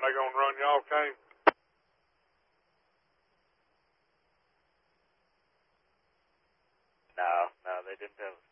they going to run y'all came? No, they didn't tell us.